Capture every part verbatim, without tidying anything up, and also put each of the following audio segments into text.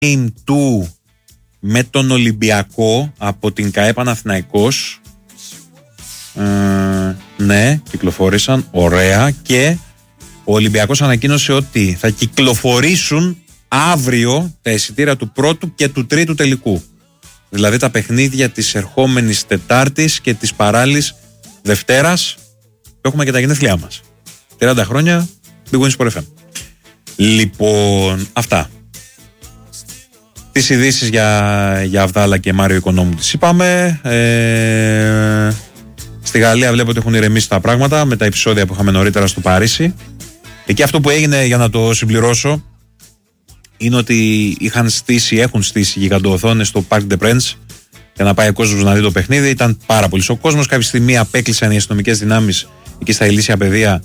game του με τον Ολυμπιακό από την ΚΑΕ Παναθηναϊκός. Ε, ναι, κυκλοφόρησαν, ωραία. Και ο Ολυμπιακός ανακοίνωσε ότι θα κυκλοφορήσουν αύριο τα εισιτήρια του πρώτου και του τρίτου τελικού. Δηλαδή τα παιχνίδια της ερχόμενης Τετάρτης και της παράλληλης Δευτέρας, που έχουμε και τα γενέθλιά μας. τριάντα χρόνια Big Win Sport εφ εμ. Λοιπόν, αυτά. Τις ειδήσεις για, για Αβδάλα και Μάριο Οικονόμου τις είπαμε. Ε, στη Γαλλία βλέπω ότι έχουν ηρεμήσει τα πράγματα με τα επεισόδια που είχαμε νωρίτερα στο Παρίσι. Εκεί αυτό που έγινε, για να το συμπληρώσω, είναι ότι είχαν στήσει, έχουν στήσει γιγαντοοθόνες στο Parc des Princes για να πάει ο κόσμος να δει το παιχνίδι. Ήταν πάρα πολύ ο κόσμος. Κάποια στιγμή απέκλεισαν οι αστυνομικές δυνάμεις εκεί στα ηλίσια πεδία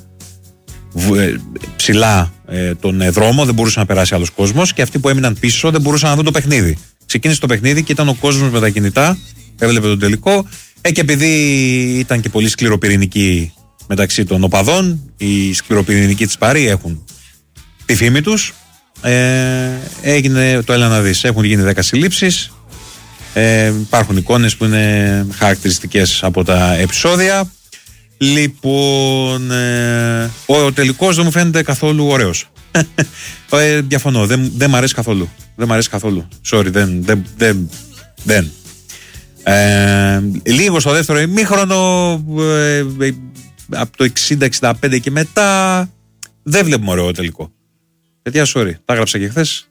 ψηλά ε, τον ε, δρόμο, δεν μπορούσε να περάσει άλλος κόσμος και αυτοί που έμειναν πίσω δεν μπορούσαν να δουν το παιχνίδι. Ξεκίνησε το παιχνίδι και ήταν ο κόσμος με τα κινητά, έβλεπε τον τελικό. Ε, και επειδή ήταν και πολύ σκληροπυρηνικοί μεταξύ των οπαδών, οι σκληροπυρηνικοί της Παρί έχουν τη φήμη τους, ε, έγινε το έλα να δεις. Έχουν γίνει δέκα συλλήψεις. Ε, υπάρχουν εικόνες που είναι χαρακτηριστικές από τα επεισόδια. Λοιπόν, ε, ο, ο τελικός δεν μου φαίνεται καθόλου ωραίος. ε, διαφωνώ, δεν, δεν μ' αρέσει καθόλου. Δεν μ' αρέσει καθόλου. Sorry, δεν. δεν, δεν, δεν. Ε, λίγο στο δεύτερο ημίχρονο, ε, ε, από το εξήντα εξήντα πέντε και μετά, δεν βλέπουμε ωραίο τελικό. Παιδιά, sorry, τα έγραψα και χθες.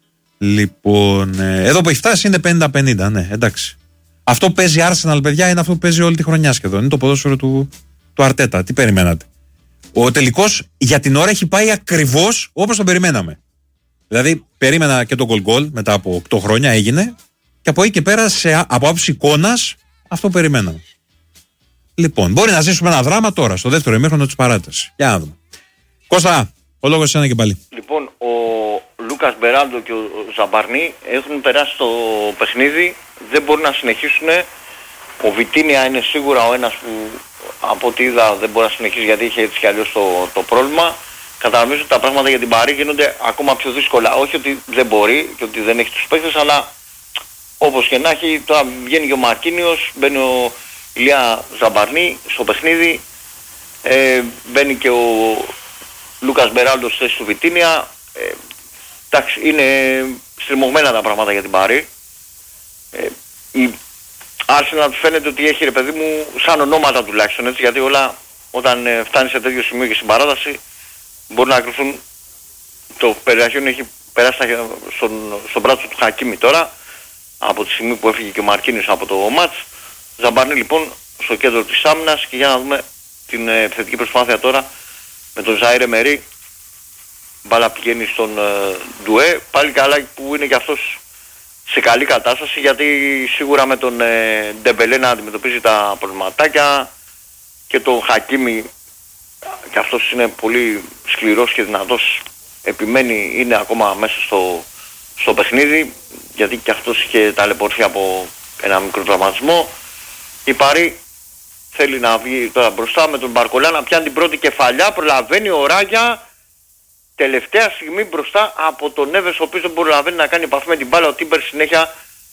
Λοιπόν, ε, εδώ που έχει φτάσει είναι πενήντα πενήντα, ναι, εντάξει. Αυτό που παίζει Arsenal, παιδιά, είναι αυτό που παίζει όλη τη χρονιά σχεδόν. Είναι το ποδόσφαιρο του, του Αρτέτα. Τι περιμένατε? Ο τελικός για την ώρα έχει πάει ακριβώς όπως τον περιμέναμε. Δηλαδή, περίμενα και το goal goal μετά από οκτώ χρόνια έγινε και από εκεί και πέρα, σε, από άποψη εικόνας, αυτό που περιμέναμε. Λοιπόν, μπορεί να ζήσουμε ένα δράμα τώρα, στο δεύτερο ημίχρονο της παράτασης. Για να δούμε. Κώστα, ο λόγος εσένα και πάλι. Λοιπόν, ο Λούκας Μπεράλντο και ο Ζαμπαρνί έχουν περάσει το παιχνίδι, δεν μπορούν να συνεχίσουν. Ο Βιτίνια είναι σίγουρα ο ένας που από ό,τι είδα δεν μπορεί να συνεχίσει γιατί είχε έτσι κι αλλιώς το, το πρόβλημα. Καταλαβαίνω ότι τα πράγματα για την Παρί γίνονται ακόμα πιο δύσκολα. Όχι ότι δεν μπορεί και ότι δεν έχει τους παίκτες, αλλά όπως και να έχει, τώρα βγαίνει και ο Μαρκίνιος, μπαίνει ο Ηλία Ζαμπαρνί στο παιχνίδι, ε, μπαίνει και ο Λούκας Μπεράλντο στη θέση του Βιτίνια. Ε, εντάξει, είναι στριμωγμένα τα πράγματα για την Παρί. Ε, η Arsenal φαίνεται ότι έχει, ρε παιδί μου, σαν ονόματα τουλάχιστον, έτσι, γιατί όλα όταν ε, φτάνει σε τέτοιο σημείο και στην παράταση μπορούν να κρυφθούν. Το περιεχόμενο έχει περάσει στον, στον μπράτσο του Χακίμι τώρα, από τη στιγμή που έφυγε και ο Μαρκίνιος από το μάτς. Ζαμπαρνί λοιπόν στο κέντρο της άμυνας και για να δούμε την ε, επιθετική προσπάθεια τώρα με τον Ζαΐρε Μερί. Μπάλα πηγαίνει στον ε, Ντουέ, πάλι καλά που είναι και αυτός σε καλή κατάσταση, γιατί σίγουρα με τον ε, Ντεμπελέ να αντιμετωπίζει τα προβληματάκια και τον Χακίμι, και αυτός είναι πολύ σκληρός και δυνατός, επιμένει, είναι ακόμα μέσα στο, στο παιχνίδι, γιατί και αυτός είχε ταλαιπωρηθεί από ένα μικρό τραυματισμό. Η Παρί θέλει να βγει τώρα μπροστά με τον Μπαρκολά να πιάνει την πρώτη κεφαλιά, προλαβαίνει ο Ράγια τελευταία στιγμή μπροστά από τον Νέβες, ο οποίος δεν προλαβαίνει να κάνει επαφή με την μπάλα. Ο Τίμπερ συνέχεια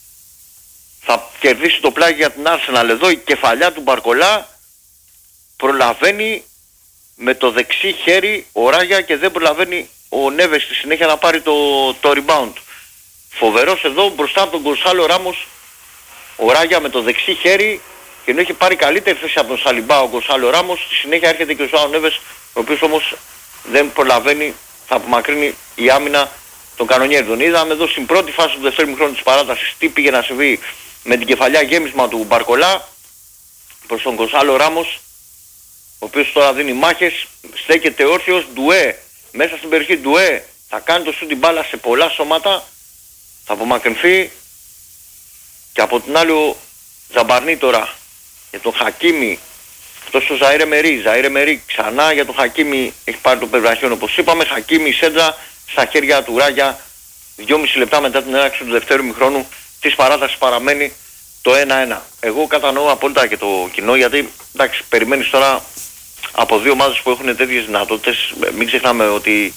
θα κερδίσει το πλάγι για την Arsenal. Εδώ η κεφαλιά του Μπαρκολά, προλαβαίνει με το δεξί χέρι ο Ράγια και δεν προλαβαίνει ο Νέβες στη συνέχεια να πάρει το, το rebound. Φοβερός εδώ μπροστά από τον Γκονσάλο Ράμος ο Ράγια με το δεξί χέρι, και ενώ έχει πάρει καλύτερη θέση από τον Σαλιμπά ο Γκονσάλο Ράμος, στη συνέχεια έρχεται και ο Ζωάο Νέβες, ο οποίος όμως δεν προλαβαίνει, θα απομακρύνει η άμυνα των κανονιέρδων. Είδαμε εδώ στην πρώτη φάση του δεύτερου μηχρόνου της παράτασης τι πήγε να συμβεί με την κεφαλιά γέμισμα του Μπαρκολά προς τον Γκονσάλο Ράμος, ο οποίος τώρα δίνει μάχες, στέκεται όρθιος. Ντουέ μέσα στην περιοχή, Ντουέ θα κάνει το σου την μπάλα σε πολλά σώματα, θα απομακρυνθεί, και από την άλλη ο Ζαμπαρνί τώρα για τον Χακίμι, αυτός ο Ζαΐρε Μερί, Ζαΐρε Μερί ξανά για τον Χακίμι, έχει πάρει το περιβραχιόν όπως είπαμε. Χακίμι Σέντζα στα χέρια του Ράγια, δυόμιση λεπτά μετά την έναρξη του δευτέρου μηχρόνου της παράτασης παραμένει το ένα ένα. Εγώ κατανοώ απόλυτα και το κοινό, γιατί εντάξει, περιμένεις τώρα από δύο ομάδες που έχουν τέτοιες δυνατότητες. Μην ξεχνάμε ότι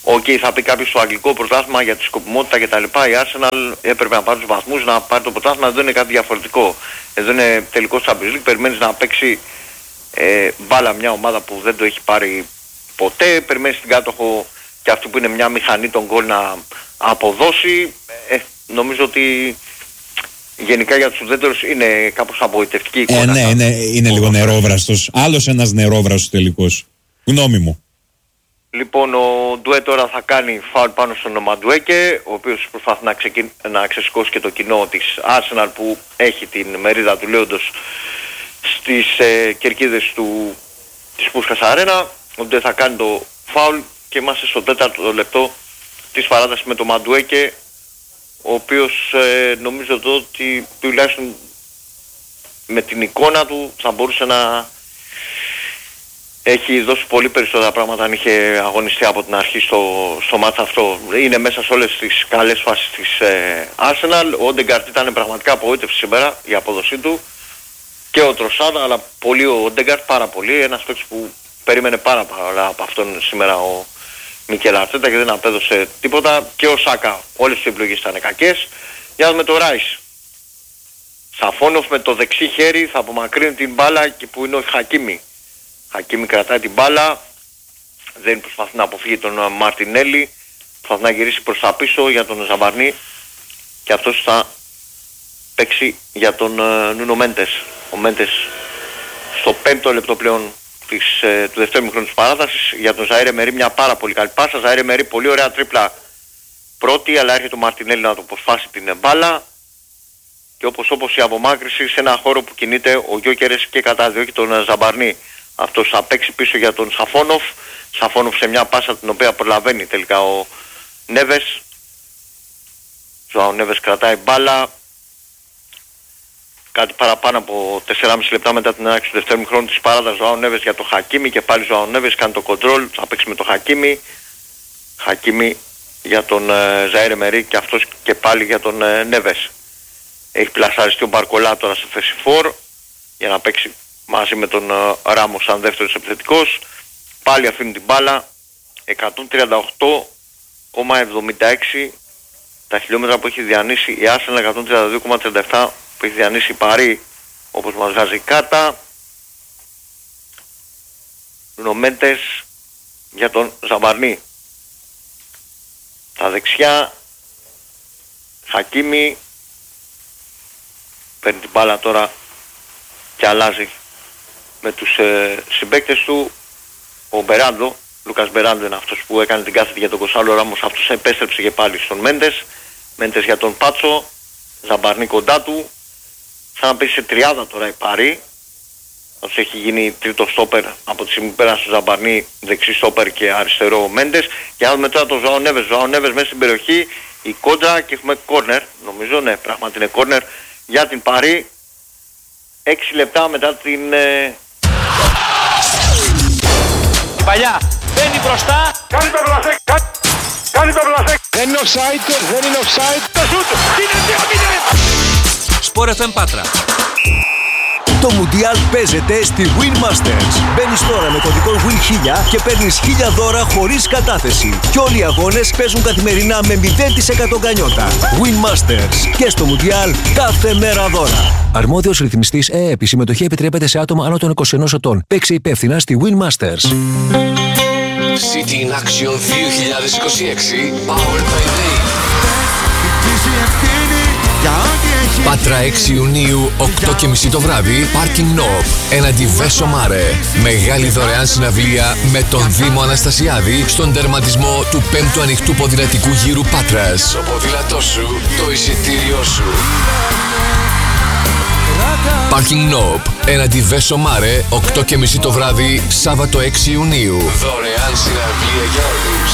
Οκ, okay, θα πει κάποιος στο αγγλικό πρωτάθλημα για τη σκοπιμότητα κτλ. Η Arsenal έπρεπε να πάρει τους βαθμούς, να πάρει το πρωτάθλημα. Εδώ είναι κάτι διαφορετικό. Εδώ είναι τελικό Champions League. Περιμένεις να παίξει ε, μπάλα μια ομάδα που δεν το έχει πάρει ποτέ. Περιμένεις την κάτοχο και αυτή που είναι μια μηχανή των γκολ να αποδώσει. Ε, νομίζω ότι γενικά για τους ουδέτερους είναι κάπως απογοητευτική εικόνα. Ε, ναι, είναι, είναι λίγο νερόβραστος. Άλλος ένας νερόβραστος τελικός. Γνώμη μου. Λοιπόν, ο Ντουέ τώρα θα κάνει φάουλ πάνω στον Μαντουέκε, ο οποίος προσπαθεί να, ξεκιν... να ξεσηκώσει και το κοινό της Arsenal που έχει την μερίδα του λέοντος στις ε, κερκίδες του... της Πούσκας Αρένα. Ο Ντουέ θα κάνει το φάουλ και είμαστε στο τέταρτο λεπτό της παράτασης με τον Μαντουέκε, ο οποίος ε, νομίζω εδώ ότι τουλάχιστον με την εικόνα του θα μπορούσε να έχει δώσει πολύ περισσότερα πράγματα αν είχε αγωνιστεί από την αρχή στο, στο μάτς αυτό. Είναι μέσα σε όλες τις καλές φάσεις της ε, Arsenal. Ο Όντεγκαρτ ήταν πραγματικά απογοήτευση σήμερα η απόδοσή του και ο Τροσάδα, αλλά πολύ ο Όντεγκαρτ, πάρα πολύ. Ένας παίκτης που περίμενε πάρα πολλά από αυτόν σήμερα ο Μικέλ Αρτέτα και δεν απέδωσε τίποτα. Και ο Σάκα, όλες τις επιλογές ήταν κακές. Για να δούμε το Ράις. Σαφόνοφ με το δεξί χέρι θα απομακρύνει την μπάλα και που είναι ο Χακίμι. Χακίμι κρατάει την μπάλα, δεν προσπαθεί να αποφύγει τον Μαρτινέλη, προσπαθεί να γυρίσει προς τα πίσω για τον Ζαμπαρνί και αυτός θα παίξει για τον uh, Νούνο Μέντες. Ο Μέντες στο πέμπτο λεπτό πλέον της, uh, του δεύτερου μηχρόνου της παράτασης για τον Ζαΐρε Μερί, μια πάρα πολύ καλή πάσα. Ζαΐρε Μερί, πολύ ωραία τρίπλα πρώτη, αλλά έρχεται ο Μαρτινέλη να το αποσπάσει την μπάλα και όπως όπως η απομάκρυση σε ένα χώρο που κινείται ο Γιόκερες και καταδιώκει τον Ζαμπαρνί. Αυτός θα παίξει πίσω για τον Σαφόνοφ. Σαφόνοφ σε μια πάσα την οποία προλαβαίνει τελικά ο Νέβες. Ο Νέβες κρατάει μπάλα. Κάτι παραπάνω από τέσσερα κόμμα πέντε λεπτά μετά την έναρξη του δεύτερου χρόνου της παράτασης, ο Νέβες για το Χακίμι και πάλι ο Νέβες κάνει το κοντρόλ. Θα παίξει με το Χακίμι. Χακίμι για τον ε, Ζαΐρε Μερί και αυτός και πάλι για τον ε, Νέβες. Έχει πλασαριστεί ο Μπαρκολά τώρα σε θέση φορ για να παίξει μαζί με τον uh, Ράμος σαν δεύτερος επιθετικός. Πάλι αφήνουν την μπάλα. εκατόν τριάντα οκτώ κόμμα εβδομήντα έξι τα χιλιόμετρα που έχει διανύσει η Arsenal, εκατόν τριάντα δύο κόμμα τριάντα επτά που έχει διανύσει η Παρί, όπως μας βγάζει η κάρτα. Νομέντες για τον Ζαμπαρνί. Τα δεξιά Χακίμι παίρνει την μπάλα τώρα και αλλάζει με τους ε, συμπαίκτες του. Ο Μπεράντο, Λούκας Μπεράντο είναι αυτός που έκανε την κάθετη για τον Κοσάλο Ράμος. Αυτός επέστρεψε και πάλι στον Μέντες. Μέντες για τον Πάτσο. Ζαμπαρνί κοντά του. Σαν να παίζει σε τριάδα τώρα η Παρί. Αυτός έχει γίνει τρίτο στόπερ από τη στιγμή που πέρασε στο Ζαμπαρνί, δεξί στόπερ και αριστερό Μέντες. Και να δούμε τώρα τον Ζωάο Νέβες. Ζωάο Νέβες μέσα στην περιοχή. Η κόντρα και έχουμε κόρνερ. Νομίζω, ναι, πράγματι είναι κόρνερ για την Παρί. Έξι λεπτά μετά την... Ε... Η παλιά μπαίνει μπροστά. Κάνει το πλασέ, κα... κάνει το πλασέ. Δεν είναι offside, δεν είναι offside. Το σούτ, είναι δύο μηδέν. Σπορ εφ εμ Πάτρα. Το Μουντιάλ παίζεται στη Win Masters. Μπαίνεις τώρα με κωδικό Win χίλια και παίρνεις χίλια δώρα χωρίς κατάθεση. Και όλοι οι αγώνες παίζουν καθημερινά με μηδέν τοις εκατό γκανιότα. Win Masters. Και στο Μουντιάλ κάθε μέρα δώρα. Αρμόδιος ρυθμιστής ΕΕΠ. Η συμμετοχή επιτρέπεται σε άτομα άνω των είκοσι ενός ετών. Παίξε υπεύθυνα στη Win Masters. City in Action δύο χιλιάδες είκοσι έξι Powered by Day. Πάτρα έξι Ιουνίου, οκτώ και μισή το βράδυ, Parking Knob, έναντι Βέσο Μάρε. Μεγάλη δωρεάν συναυλία με τον Δήμο Αναστασιάδη στον τερματισμό του πέμπτου ανοιχτού ποδηλατικού γύρου Πάτρας. Το ποδήλατό σου, το εισιτήριό σου. Parking Knob, έναντι Βέσο Μάρε, οκτώ και μισή το βράδυ, Σάββατο έξι Ιουνίου. Δωρεάν συναυλία για όλους.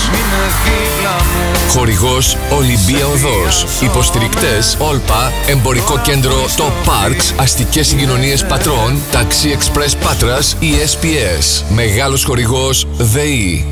Χορηγός Ολυμπία Οδός. Υποστηρικτές Όλπα, Εμπορικό Κέντρο Το Parks, Αστικές Συγκοινωνίες Πατρών, Ταξί Express Πάτρας, ι ες πι ες. Μεγάλος χορηγός ΔΕΗ.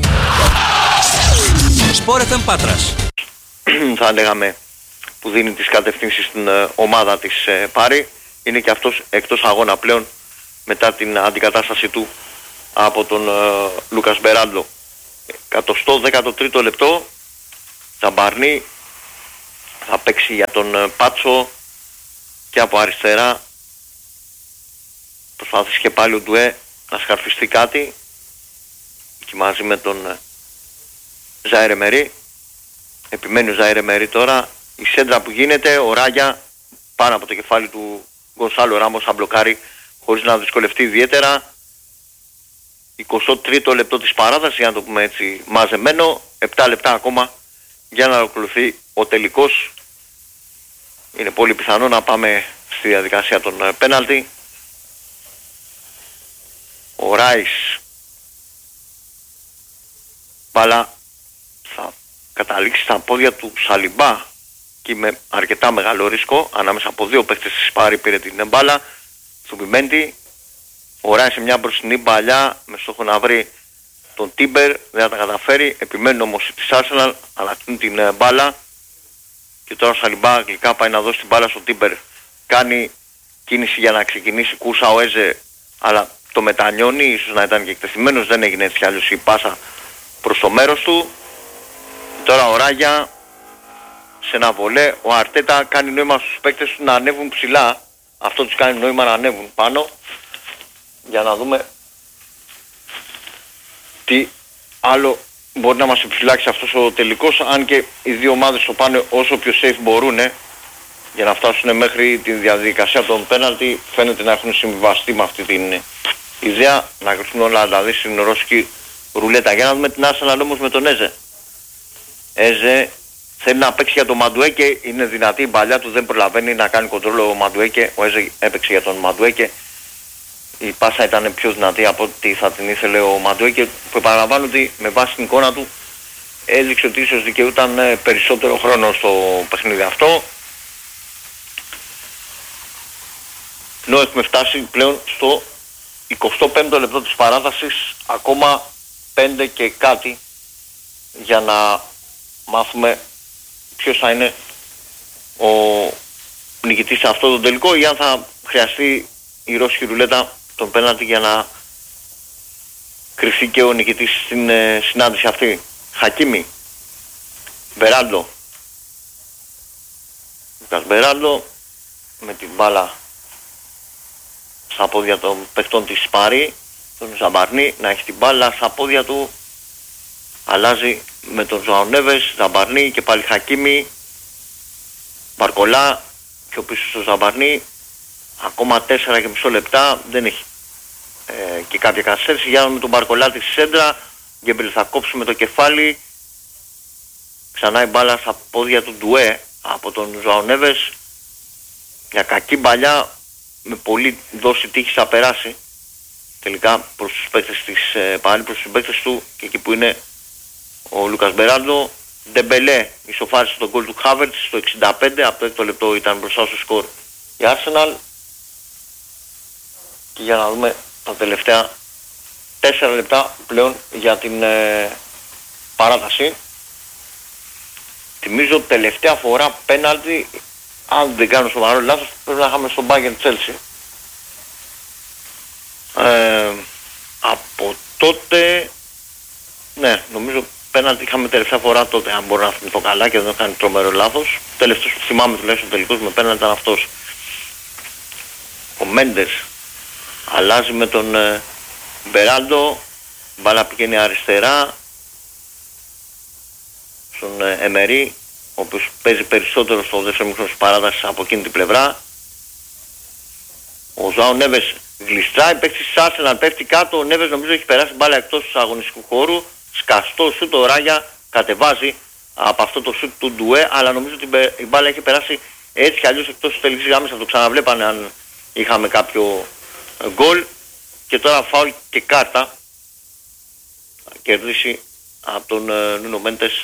Σπορ εφ εμ Πάτρας. Θα λέγαμε που δίνει τις κατευθύνσεις στην ε, ομάδα της ε, Πάρη. Είναι και αυτός εκτός αγώνα πλέον μετά την αντικατάσταση του από τον ε, Λούκας Μπεράντο. εκατοστό δέκατο τρίτο λεπτό, Ζαμπαρνί θα παίξει για τον Πάτσο και από αριστερά προσπαθήσει και πάλι ο Ντουέ να σκαρφιστεί κάτι και μαζί με τον Ζάιρε Μερί. Επιμένει ο Ζάιρε Μερί τώρα, η σέντρα που γίνεται, ο Ράγια πάνω από το κεφάλι του Γκονσάλο Ράμος θα μπλοκάρει χωρίς να δυσκολευτεί ιδιαίτερα. εικοστό τρίτο λεπτό της παράτασης, για να το πούμε έτσι μαζεμένο, επτά λεπτά ακόμα για να ολοκληρωθεί ο τελικός. Είναι πολύ πιθανό να πάμε στη διαδικασία των πέναλτι. Ο Ράις μπάλα θα καταλήξει στα πόδια του Σαλιμπά και με αρκετά μεγάλο ρίσκο ανάμεσα από δύο παίκτες της Πάρη πήρε την μπάλα του Πιμέντη. Ο Ράις σε μια μπροστινή μπαλιά με στόχο να βρει τον Τίμπερ, δεν θα τα καταφέρει, επιμένουν όμως της Arsenal, αλλάξουν την μπάλα και τώρα ο Σαλιμπά γλυκά πάει να δώσει την μπάλα στον Τίμπερ. Κάνει κίνηση για να ξεκινήσει κούρσα ο Έζε, αλλά το μετανιώνει, ίσως να ήταν και εκτεθειμένος, δεν έγινε έτσι άλλως η πάσα προς το μέρος του. Τώρα ο Ράγια σε ένα βολέ, ο Αρτέτα κάνει νόημα στους παίκτες του να ανέβουν ψηλά, αυτό τους κάνει νόημα να ανέβουν πάνω, για να δούμε τι άλλο μπορεί να μας επιφυλάξει αυτός ο τελικός, αν και οι δύο ομάδες το πάνε όσο πιο safe μπορούν για να φτάσουν μέχρι τη διαδικασία των πέναλτι. Φαίνεται να έχουν συμβιβαστεί με αυτή την ιδέα, να κρυφθούν όλα δηλαδή στην ρώσικη ρουλέτα. Για να δούμε την Arsenal όμως με τον Έζε. Έζε θέλει να παίξει για τον Μαντουέκε, είναι δυνατή η μπαλιά του, δεν προλαβαίνει να κάνει κοντρόλο ο Μαντουέκε. Ο Έζε έπαιξε για τον Μαντουέκε. Η πάσα ήταν πιο δυνατή από ό,τι θα την ήθελε ο Μαντουέκε, που επαναλαμβάνω ότι με βάση την εικόνα του έδειξε ότι ίσως δικαιούταν περισσότερο χρόνο στο παιχνίδι αυτό. Ενώ έχουμε φτάσει πλέον στο εικοστό πέμπτο λεπτό της παράτασης, ακόμα πέντε και κάτι για να μάθουμε ποιος θα είναι ο νικητής σε αυτό το τελικό ή αν θα χρειαστεί η ρώσικη ρουλέτα τον πέναλτι για να κρυφτεί και ο νικητής στην ε, συνάντηση αυτή. Χακίμι, Μπεράντο, Λούκας Μπεράντο με την μπάλα στα πόδια των παιχτών της Πάρη, τον Ζαμπαρνί να έχει την μπάλα στα πόδια του, αλλάζει με τον Ζωάο Νέβες, Ζαμπαρνί και πάλι Χακίμι, Μπαρκολά πιο πίσω στο Ζαμπαρνί. Ακόμα τέσσερα και μισό λεπτά, δεν έχει ε, και κάποια καθυστέρηση. Για με τον Μπαρκολάτη στη σέντρα, Γκέμπριλ θα κόψει με το κεφάλι, ξανά η μπάλα στα πόδια του Ντουέ από τον Ζωάο Νέβες, για κακή μπαλιά, με πολύ δόση τύχης θα περάσει τελικά προς τους παίκτες της ε, πάλι προς τους παίκτες του και εκεί που είναι ο Λούκας Μπεράντο. Ντεμπελέ ισοφάρισε τον γκολ του Χάβερτς στο εξήντα πέντε, από το έκτο λεπτό ήταν μπροστά στο σκορ η Arsenal. Και για να δούμε τα τελευταία τέσσερα λεπτά πλέον για την ε, παράταση. Θυμίζω τελευταία φορά πέναλτι, αν δεν κάνω σοβαρό λάθος, πρέπει να είχαμε στον Bayern Chelsea. Ε, από τότε, ναι, νομίζω πέναλτι είχαμε τελευταία φορά τότε, αν μπορώ να θυμηθώ καλά και δεν έχω κάνει τρομερό λάθος. Τελευταίος που θυμάμαι τουλάχιστον τελικός με πέναλτι ήταν αυτός. Ο Μέντες αλλάζει με τον ε, Μπεράντο, μπάλα πηγαίνει αριστερά στον ε, Εμερί, ο οποίος παίζει περισσότερο στο δεύτερο μήχρονο της παράτασης από εκείνη την πλευρά. Ο Ζωάο Νέβες γλιστράει, παίξει της Arsenal, πέφτει κάτω, ο Νέβες νομίζω έχει περάσει μπάλα εκτός του αγωνιστικού χώρου, σκαστό σουτ, ο Ράγια κατεβάζει από αυτό το σουτ του Ντουέ, αλλά νομίζω ότι η μπάλα έχει περάσει έτσι κι αλλιώς εκτός της τελικής γραμμής, θα το ξαναβλέπανε αν είχαμε κάποιο γκολ. Και τώρα φάουλ και κάρτα θα κερδίσει από τον ε, Νούνο Μέντες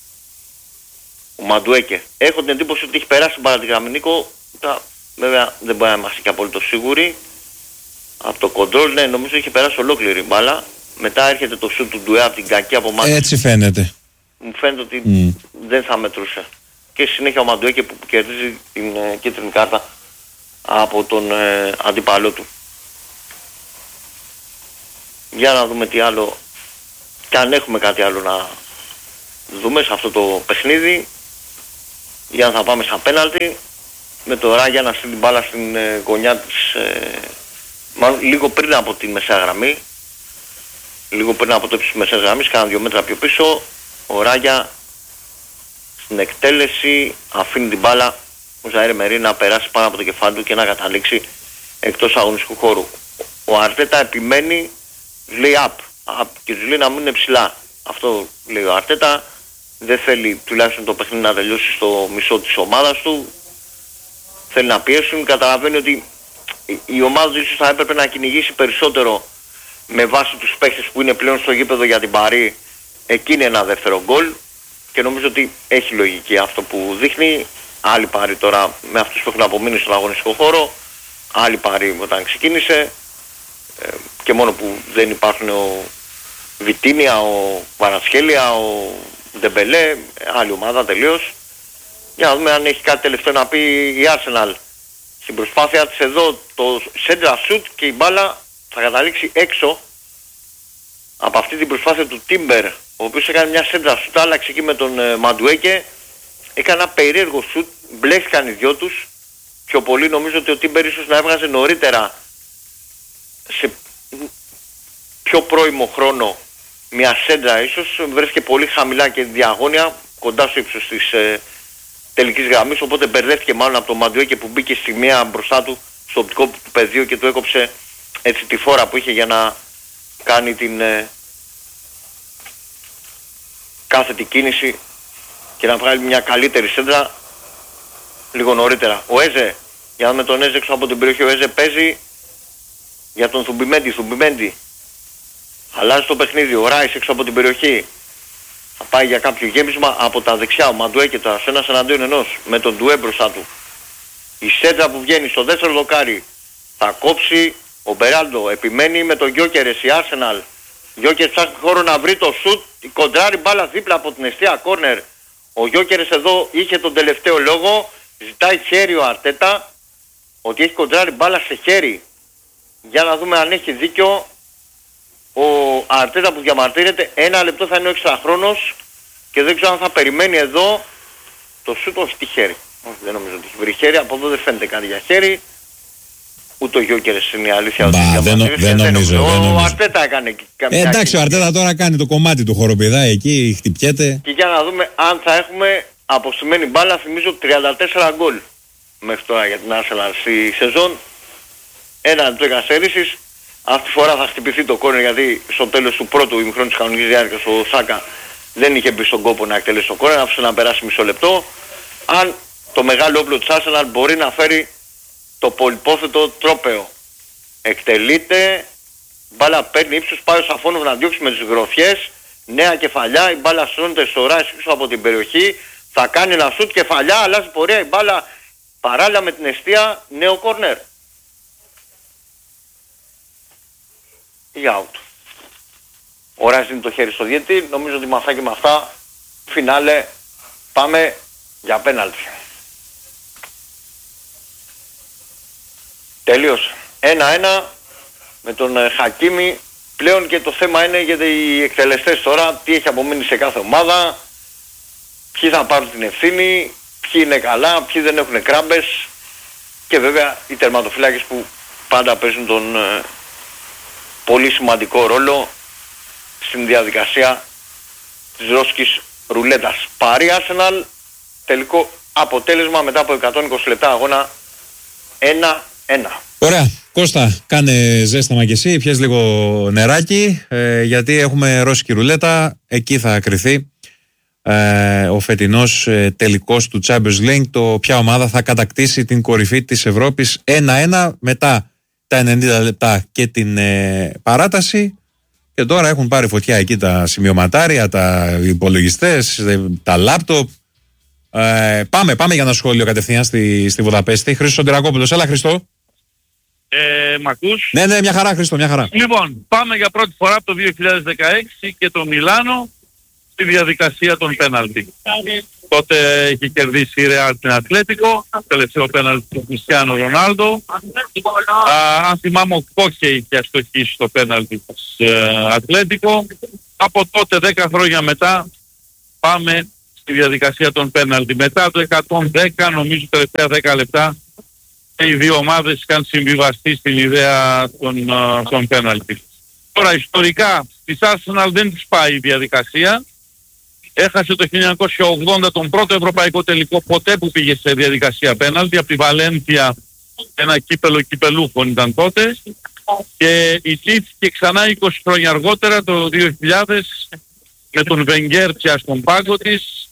ο Μαντουέκε. Έχω την εντύπωση ότι έχει περάσει την μπάλα τη γραμμή, Νίκο. Τώρα, βέβαια δεν μπορεί να είμαστε και απολύτως σίγουροι. Από το κοντρόλ, ναι, νομίζω έχει περάσει ολόκληρη η μπάλα. Μετά έρχεται το σουτ του Ντουέ από την κακή απομάκρυνση. Έτσι φαίνεται. Μου φαίνεται ότι mm. δεν θα μετρούσε. Και συνέχεια ο Μαντουέκε που κερδίζει την ε, κίτρινη κάρτα από τον ε, αντίπαλό του. Για να δούμε τι άλλο και αν έχουμε κάτι άλλο να δούμε σε αυτό το παιχνίδι, για να θα πάμε στα πέναλτι, με το Ράγια να στείλει την μπάλα στην ε, γωνιά της, ε, μάλλον λίγο πριν από τη μεσαία γραμμή, λίγο πριν από το ύψος της μεσαίας γραμμής, κάνα δύο μέτρα πιο πίσω, ο Ράγια στην εκτέλεση αφήνει την μπάλα ο Ζαΐρ Μερί να περάσει πάνω από το κεφάλι του και να καταλήξει εκτός αγωνιστικού χώρου. Ο Αρτέτα επιμένει, λέει up, up και τους λέει να μείνουν ψηλά. Αυτό λέει ο Αρτέτα, δεν θέλει τουλάχιστον το παιχνίδι να τελειώσει στο μισό της ομάδας του, θέλει να πιέσουν, καταλαβαίνει ότι η ομάδα του ίσως θα έπρεπε να κυνηγήσει περισσότερο με βάση τους παίχτες που είναι πλέον στο γήπεδο για την Παρί. Εκεί είναι ένα δεύτερο γκολ και νομίζω ότι έχει λογική αυτό που δείχνει. Άλλη Παρί τώρα με αυτούς που έχουν απομείνει στον αγωνιστικό χώρο, άλλη Παρί όταν ξεκίνησε, ε, και μόνο που δεν υπάρχουν ο Βιτίνια, ο Βαρατσχέλια, ο Ντεμπελέ, άλλη ομάδα τελείως. Για να δούμε αν έχει κάτι τελευταίο να πει η Arsenal. Στην προσπάθεια της εδώ το σέντρα σουτ και η μπάλα θα καταλήξει έξω από αυτή την προσπάθεια του Τίμπερ, ο οποίος έκανε μια σέντρα σουτ, άλλαξε εκεί με τον ε, Μαντουέκε, έκανε ένα περίεργο σουτ, μπλέχτηκαν οι δυο τους. Πιο πολύ νομίζω ότι ο Τίμπερ ίσως να έβγαζε νωρίτερα, σε πιο πρώιμο χρόνο, μια σέντρα ίσως, βρέθηκε πολύ χαμηλά και διαγώνια, κοντά στο ύψος της ε, τελικής γραμμής, οπότε μπερδεύτηκε μάλλον από το Μαντουέκε που μπήκε στη μία μπροστά του στο οπτικό του πεδίο και του έκοψε έτσι τη φόρα που είχε για να κάνει την ε, κάθετη κίνηση και να βγάλει μια καλύτερη σέντρα λίγο νωρίτερα. Ο Έζε, για να δούμε τον Έζε έξω από την περιοχή, ο Έζε παίζει για τον Θουμπιμέντι, Θουμπιμέντι αλλάζει το παιχνίδι, ο Ράις έξω από την περιοχή, θα πάει για κάποιο γέμισμα από τα δεξιά, ο Μαντουέκε τώρα σε ένας εναντίον ενός με τον Ντουέ μπροστά του. Η σέντρα που βγαίνει στο δεύτερο δοκάρι θα κόψει, ο Μπεράλντο επιμένει με τον Γιόκερες, η Arsenal. Γιόκερες ψάχνει χώρο να βρει το σουτ, η κοντράρει μπάλα δίπλα από την εστία κόρνερ. Ο Γιόκερες εδώ είχε τον τελευταίο λόγο, ζητάει χέρι ο Αρτέτα, ότι έχει κοντράρει μπάλα σε χέρι. Για να δούμε αν έχει δίκιο ο Αρτέτα που διαμαρτύρεται. Ένα λεπτό θα είναι ο έξτρα χρόνος και δεν ξέρω αν θα περιμένει εδώ το σουτ, όχι τη χέρι. Όχι, δεν νομίζω ότι έχει βρει χέρι, από εδώ δεν φαίνεται κάτι για χέρι. Ούτε ο Γιόκερες είναι η αλήθεια. Μπα, ότι δεν, δεν, δεν νομίζω. Ο, δεν ο Αρτέτα έκανε καμιά. Ε, εντάξει, ο Αρτέτα τώρα κάνει το κομμάτι του χοροπηδά εκεί, χτυπιέται. Και για να δούμε αν θα έχουμε αποστημένη μπάλα, θυμίζω τριάντα τέσσερα γκολ μέχρι τώρα για την Arsenal στη σεζόν. Ένα λεπτό καθυστέρησης. Αυτή τη φορά θα χτυπηθεί το κόρνερ, γιατί στο τέλος του πρώτου ημιχρόνου της κανονικής διάρκειας ο Σάκα δεν είχε μπει στον κόπο να εκτελέσει το κόρνερ, άφησε να περάσει μισό λεπτό. Αν το μεγάλο όπλο της Arsenal μπορεί να φέρει το πολυπόθετο τρόπαιο. Εκτελείται, μπάλα παίρνει ύψος, πάει ο Σαφόνοβ να διώξει με τις γροθιές, νέα κεφαλιά, η μπάλα στρώνεται στο Ράις έξω από την περιοχή, θα κάνει ένα σουτ, κεφαλιά, αλλάζει πορεία, η μπάλα παράλληλα με την εστία, νέο κόρνερ. Ή out. Ο Ράις δίνει το χέρι στο διαιτητή, νομίζω ότι με αυτά και με αυτά, φινάλε, πάμε για πέναλτι. Τελείωσε. Ένα-ένα με τον ε, Χακίμι. Πλέον και το θέμα είναι γιατί οι εκτελεστές τώρα τι έχει απομείνει σε κάθε ομάδα, ποιοι θα πάρουν την ευθύνη, ποιοι είναι καλά, ποιοι δεν έχουν κράμπες και βέβαια οι τερματοφύλακες που πάντα παίζουν τον ε, πολύ σημαντικό ρόλο στην διαδικασία της ρώσικης ρουλέτας. Παρί Arsenal, τελικό αποτέλεσμα μετά από εκατόν είκοσι λεπτά αγώνα ένα ένα. Ωραία. Κώστα, κάνε ζέσταμα κι εσύ, πιες λίγο νεράκι, ε, γιατί έχουμε ρώσικη ρουλέτα, εκεί θα κριθεί ε, ο φετινός ε, τελικός του Champions League, το ποια ομάδα θα κατακτήσει την κορυφή της Ευρώπης. Ένα ένα μετά τα ενενήντα λεπτά και την ε, παράταση, και τώρα έχουν πάρει φωτιά εκεί τα σημειωματάρια, τα υπολογιστές, τα λάπτοπ. Ε, πάμε, πάμε για ένα σχόλιο κατευθείαν στη, στη Βουδαπέστη. Χρήστος Σωτηρακόπουλος, έλα Χριστό. Ε, μ' ακούς? Ναι, ναι, μια χαρά Χρήστο, μια χαρά. Λοιπόν, πάμε για πρώτη φορά από το δύο χιλιάδες δεκαέξι και το Μιλάνο στη διαδικασία των πέναλτι. Τότε είχε κερδίσει η Ρεάλ την Ατλέτικο, τελευταίο πέναλτι του Κριστιάνο Ρονάλντο. Αν θυμάμαι, ο Κόκε είχε αστοχήσει στο πέναλτι της ε, Ατλέτικο. Από τότε δέκα χρόνια μετά πάμε στη διαδικασία των πέναλτι. Μετά το εκατόν δέκα, νομίζω τελευταία δέκα λεπτά, οι δύο ομάδες είχαν συμβιβαστεί στην ιδέα των, των πέναλτι. Τώρα ιστορικά της Arsenal δεν της πάει η διαδικασία. Έχασε το χίλια εννιακόσια ογδόντα τον πρώτο ευρωπαϊκό τελικό ποτέ που πήγε σε διαδικασία πέναλτι, από τη Βαλένθια, ένα κύπελο κυπελούχων ήταν τότε, και ιτήθηκε ξανά είκοσι χρόνια αργότερα το δύο χιλιάδες με τον Βενγκέρ πια στον πάγκο της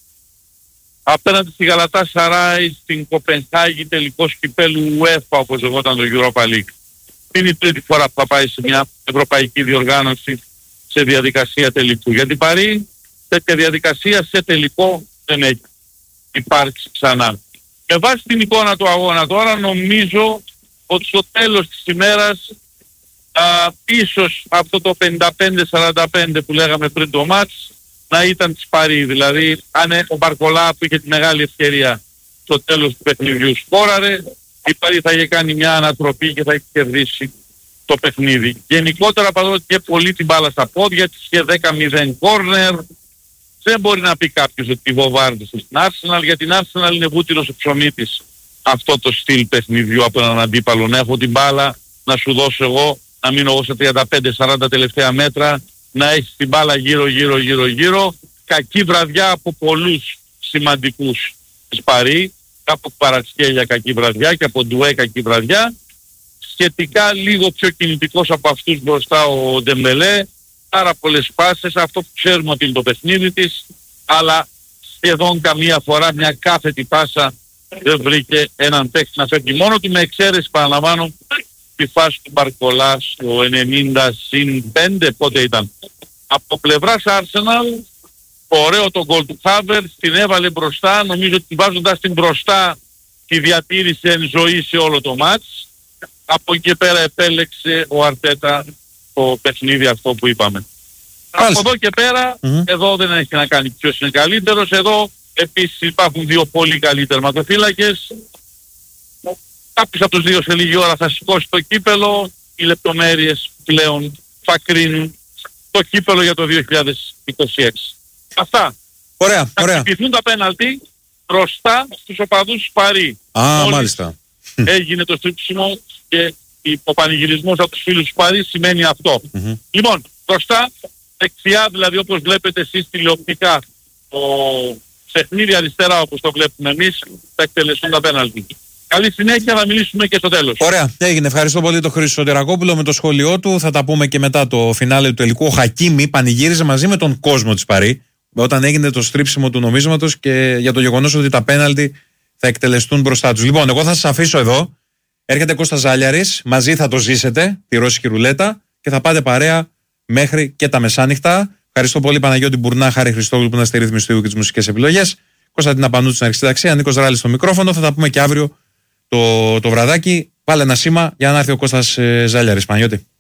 απέναντι στη Γαλατά Σαράι στην Κοπενχάγη, τελικός κυπέλου UEFA όπως λεγόταν το Europa League. Είναι η τρίτη φορά που θα πάει σε μια ευρωπαϊκή διοργάνωση σε διαδικασία τελικού. Γιατί Παρί τέτοια διαδικασία σε τελικό δεν έχει υπάρξει ξανά. Με βάση την εικόνα του αγώνα τώρα νομίζω ότι στο τέλος της ημέρας α, ίσως αυτό το πενήντα πέντε σαράντα πέντε που λέγαμε πριν το μάτς να ήταν της Παρί. Δηλαδή αν ο Μπαρκολά που είχε τη μεγάλη ευκαιρία στο τέλος του παιχνιδιού σκόραρε, η Παρί θα είχε κάνει μια ανατροπή και θα είχε κερδίσει το παιχνίδι. Γενικότερα παρόλο και πολύ την μπάλα στα πόδια της, είχε δέκα μηδέν κόρνερ. Δεν μπορεί να πει κάποιος ότι βοβάρδισε στην Arsenal, γιατί την Arsenal είναι βούτυρος ο ψωμί της αυτό το στυλ παιχνιδιού από έναν αντίπαλο. Να έχω την μπάλα, να σου δώσω εγώ, να μείνω εγώ σε τριάντα πέντε σαράντα τελευταία μέτρα, να έχεις την μπάλα γύρω γύρω γύρω γύρω. Κακή βραδιά από πολλούς σημαντικούς της Παρί, από Παρασκέλια κακή βραδιά και από Ντουέ κακή βραδιά. Σχετικά λίγο πιο κινητικός από αυτούς μπροστά ο Ντεμπελέ. Πάρα πολλές πάσες, αυτό που ξέρουμε ότι είναι το παιχνίδι της, αλλά σχεδόν καμία φορά μια κάθετη πάσα δεν βρήκε έναν παίκτη να φεύγει μόνο του, με εξαίρεση παραλαμβάνω τη φάση του Μπαρκολά στο ενενήντα συν πέντε, πότε ήταν. Από πλευράς Arsenal, ωραίο το γκολ του Χάβερ, την έβαλε μπροστά, νομίζω ότι βάζοντας την μπροστά τη διατήρησε εν ζωή σε όλο το μάτς. Από εκεί πέρα επέλεξε ο Αρτέτα το παιχνίδι αυτό που είπαμε. Άλιστα. Από εδώ και πέρα, mm-hmm. εδώ δεν έχει να κάνει ποιος είναι καλύτερος. Εδώ επίσης υπάρχουν δύο πολύ καλοί τερματοφύλακες. Κάποιος από τους δύο σε λίγη ώρα θα σηκώσει το κύπελο. Οι λεπτομέρειες πλέον θα κρίνουν το κύπελο για το δύο χιλιάδες είκοσι έξι. Αυτά. Ωραία, θα ωραία. χτυπηθούν τα πέναλτι μπροστά στους οπαδούς Παρί. Α, Μόλις μάλιστα. Έγινε το στρίψιμο και ο πανηγυρισμός από τους φίλους του Παρί σημαίνει αυτό. Mm-hmm. Λοιπόν, μπροστά, δεξιά, δηλαδή όπως βλέπετε εσείς τηλεοπτικά, το παιχνίδι αριστερά όπως το βλέπουμε εμείς, θα εκτελεστούν τα πέναλτι. Καλή συνέχεια, θα μιλήσουμε και στο τέλος. Ωραία, έγινε. Ευχαριστώ πολύ τον Χρήστο Τερακόπουλο με το σχόλιο του. Θα τα πούμε και μετά το φινάλε του τελικού. Ο Χακίμι πανηγύριζε μαζί με τον κόσμο της Παρί όταν έγινε το στρίψιμο του νομίσματος και για το γεγονός ότι τα πέναλτι θα εκτελεστούν μπροστά τους. Λοιπόν, εγώ θα σας αφήσω εδώ. Έρχεται Κώστας Ζάλιαρης, μαζί θα το ζήσετε, τη ρώσικη ρουλέτα, και θα πάτε παρέα μέχρι και τα μεσάνυχτα. Ευχαριστώ πολύ Παναγιώτη Μπουρνά, Χάρη Χριστόγλου που είναι στη ρύθμιση του ήχου και τις μουσικές επιλογές. Κωνσταντίνα Πανούτου στην αρχισταξία, Νίκος Ράλης στο μικρόφωνο. Θα τα πούμε και αύριο το, το βραδάκι. Βάλε ένα σήμα για να έρθει ο Κώστας ε, Ζάλιαρης. Παναγιώτη.